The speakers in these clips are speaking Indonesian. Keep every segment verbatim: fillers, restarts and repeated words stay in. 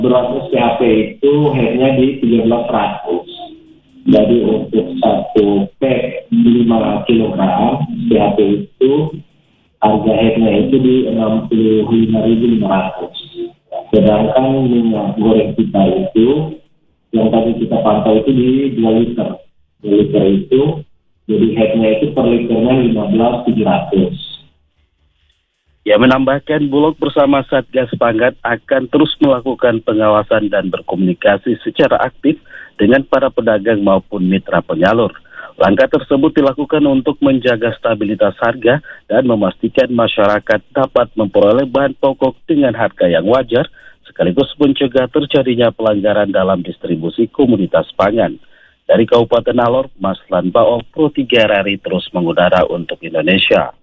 Berlaku C H P itu hanya di tiga belas ratus. Jadi untuk satu pack lima kilogram C H P itu harga headnya itu di enam puluh lima ribu lima ratus. Sedangkan minyak goreng kita itu yang tadi kita pantau itu di dua liter. dua liter itu jadi headnya itu per liternya lima belas ribu tujuh ratus. Ia menambahkan Bulog bersama Satgas Pangan akan terus melakukan pengawasan dan berkomunikasi secara aktif dengan para pedagang maupun mitra penyalur. Langkah tersebut dilakukan untuk menjaga stabilitas harga dan memastikan masyarakat dapat memperoleh bahan pokok dengan harga yang wajar, sekaligus mencegah terjadinya pelanggaran dalam distribusi komoditas pangan. Dari Kabupaten Alor, Maslan Baol, Pro tiga R R I terus mengudara untuk Indonesia.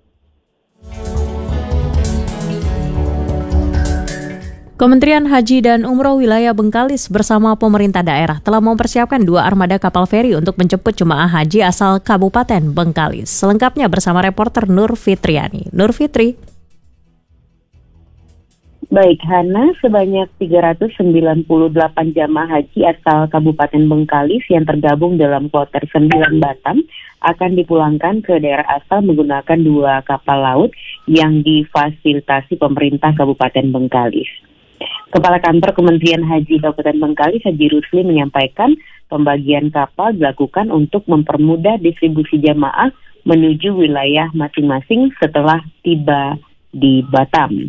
Kementerian Haji dan Umroh Wilayah Bengkalis bersama pemerintah daerah telah mempersiapkan dua armada kapal feri untuk menjemput jemaah haji asal Kabupaten Bengkalis. Selengkapnya bersama reporter Nur Fitriani. Nur Fitri. Baik, Hana, sebanyak tiga ratus sembilan puluh delapan jamaah haji asal Kabupaten Bengkalis yang tergabung dalam kloter sembilan Batam akan dipulangkan ke daerah asal menggunakan dua kapal laut yang difasilitasi pemerintah Kabupaten Bengkalis. Kepala Kantor Kementerian Haji Kabupaten Bengkalis, Haji Rusli, menyampaikan pembagian kapal dilakukan untuk mempermudah distribusi jamaah menuju wilayah masing-masing setelah tiba di Batam.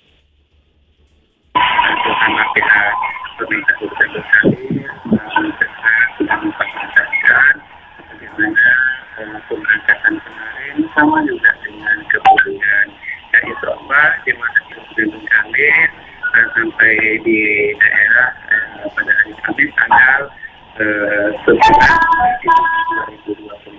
Bersama pihak pemerintah Kabupaten Bengkalis sudah mempersiapkan bagaimana pemberangkatan kemarin sama juga dengan kepulangan. Ya, insya Allah jemaah haji Kabupaten Bengkalis sampai di daerah eh, pada hari Kamis tanggal eh, sebelas dua ribu dua puluh.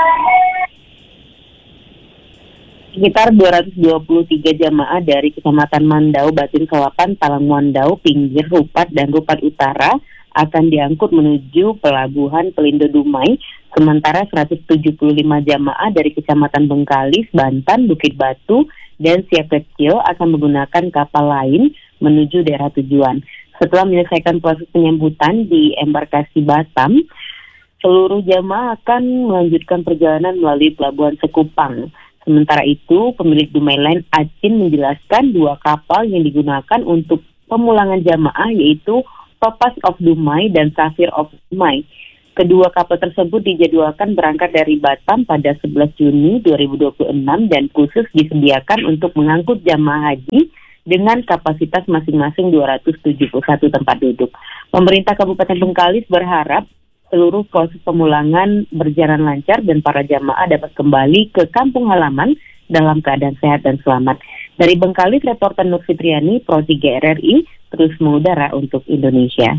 Sekitar dua ratus dua puluh tiga jamaah dari Kecamatan Mandau, Batin Kawapan, Talang Mandau, Pinggir, Rupat, dan Rupat Utara akan diangkut menuju Pelabuhan Pelindo Dumai, sementara seratus tujuh puluh lima jamaah dari Kecamatan Bengkalis, Bantan, Bukit Batu, dan Siak Kecil akan menggunakan kapal lain menuju daerah tujuan. Setelah menyelesaikan proses penyambutan di embarkasi Batam, seluruh jamaah akan melanjutkan perjalanan melalui Pelabuhan Sekupang. Sementara itu, pemilik Dumai Line Acin menjelaskan dua kapal yang digunakan untuk pemulangan jamaah yaitu Topaz of Dumai dan Safir of Dumai. Kedua kapal tersebut dijadwalkan berangkat dari Batam pada sebelas Juni dua ribu dua puluh enam dan khusus disediakan untuk mengangkut jamaah haji dengan kapasitas masing-masing dua ratus tujuh puluh satu tempat duduk. Pemerintah Kabupaten Bengkalis berharap seluruh proses pemulangan berjalan lancar dan para jamaah dapat kembali ke kampung halaman dalam keadaan sehat dan selamat. Dari Bengkalis, reporter Nur Fitriani, Pro tiga R R I, terus mengudara untuk Indonesia.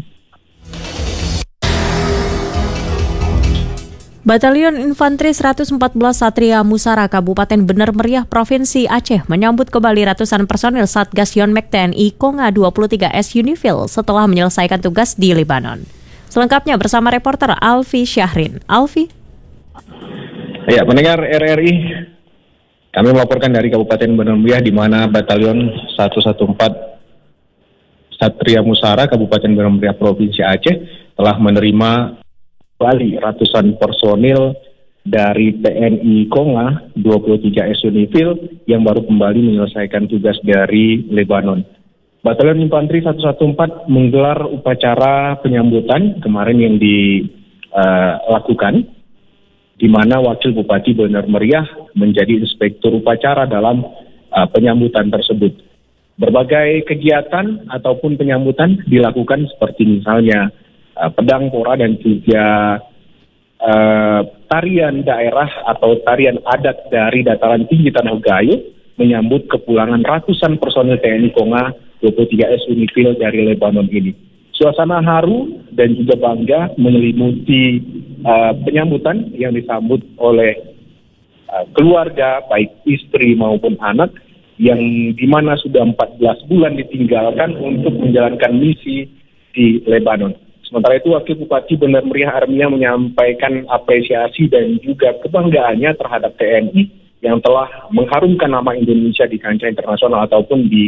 Batalion Infanteri seratus empat belas Satria Musara Kabupaten Bener Meriah Provinsi Aceh menyambut kembali ratusan personil Satgas Yonmek T N I Konga dua puluh tiga S Unifil setelah menyelesaikan tugas di Lebanon. Selengkapnya bersama reporter Alfi Syahrin. Alfi. Ya, pendengar R R I, kami melaporkan dari Kabupaten Bener Meriah di mana Batalion seratus empat belas Satria Musara Kabupaten Bener Meriah Provinsi Aceh telah menerima kembali ratusan personil dari T N I Konga dua puluh tiga S Unifil yang baru kembali menyelesaikan tugas dari Lebanon. Batalion Infanteri seratus empat belas menggelar upacara penyambutan kemarin yang dilakukan, uh, di mana Wakil Bupati Bener Meriah menjadi inspektur upacara dalam uh, penyambutan tersebut. Berbagai kegiatan ataupun penyambutan dilakukan seperti misalnya Uh, pedang pora dan juga uh, tarian daerah atau tarian adat dari dataran tinggi Tanah Gayo menyambut kepulangan ratusan personil T N I Konga dua puluh tiga S Unifil dari Lebanon ini. Suasana haru dan juga bangga menyelimuti uh, penyambutan yang disambut oleh uh, keluarga baik istri maupun anak yang dimana sudah empat belas bulan ditinggalkan untuk menjalankan misi di Lebanon. Sementara itu, Wakil Bupati Bener Meriah Armia menyampaikan apresiasi dan juga kebanggaannya terhadap T N I yang telah mengharumkan nama Indonesia di kancah internasional ataupun di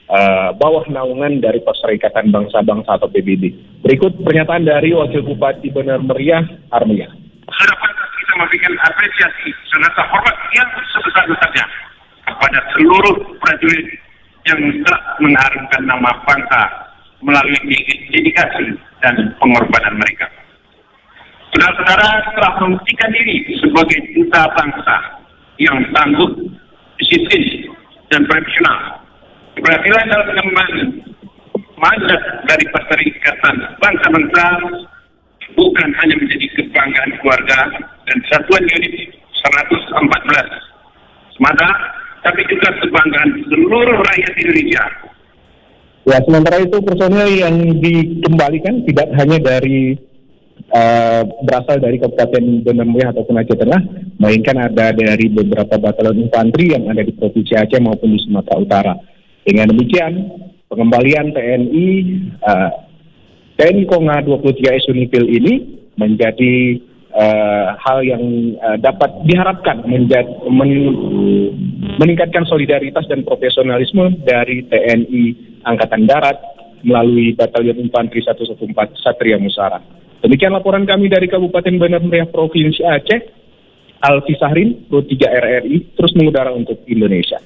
uh, bawah naungan dari Perserikatan Bangsa-Bangsa atau P B B. Berikut pernyataan dari Wakil Bupati Bener Meriah, Armia. Sudah pantas kita memberikan apresiasi serta hormat yang sebesar-besarnya kepada seluruh prajurit yang telah mengharumkan nama bangsa melalui dedikasi dan pengorbanan mereka. Saudara-saudara telah membuktikan diri sebagai duta bangsa yang tangguh, disiplin, dan profesional. Keberhasilan dalam mengemban mandat dari Perserikatan Bangsa-Bangsa bukan hanya menjadi kebanggaan keluarga dan satuan unit seratus empat belas semata, tapi juga kebanggaan seluruh rakyat Indonesia. Ya, sementara itu personil yang dikembalikan tidak hanya dari uh, berasal dari Kabupaten Bener Meriah ataupun Aceh Tengah, melainkan ada dari beberapa batalion infanteri yang ada di Provinsi Aceh maupun di Sumatera Utara. Dengan demikian, pengembalian T N I uh, T N I Konga dua puluh tiga S Unifil ini menjadi uh, hal yang uh, dapat diharapkan menjadi, men, meningkatkan solidaritas dan profesionalisme dari T N I Angkatan Darat melalui Batalion Infanteri seratus empat belas Satria Musara. Demikian laporan kami dari Kabupaten Bener Meriah Provinsi Aceh. Alfi Sahrin, dua puluh tiga R R I, terus mengudara untuk Indonesia.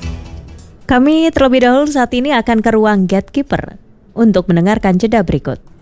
Kami terlebih dahulu saat ini akan ke ruang Gatekeeper untuk mendengarkan jeda berikut.